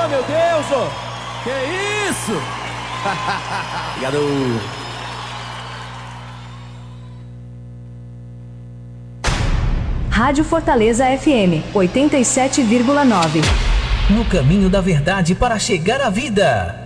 meu Deus, ô! Que isso? Obrigado. Rádio Fortaleza FM 87,9. No caminho da verdade para chegar à vida.